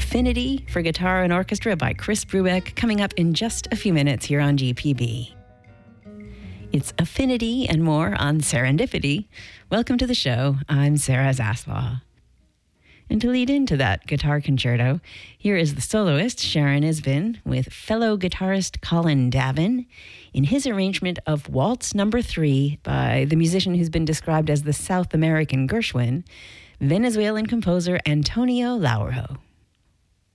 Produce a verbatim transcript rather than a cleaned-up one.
Affinity for Guitar and Orchestra by Chris Brubeck, coming up in just a few minutes here on G P B. It's Affinity and more on Serendipity. Welcome to the show. I'm Sarah Zaslaw. And to lead into that guitar concerto, here is the soloist Sharon Isbin with fellow guitarist Colin Davin in his arrangement of Waltz Number Three by the musician who's been described as the South American Gershwin, Venezuelan composer Antonio Lauro.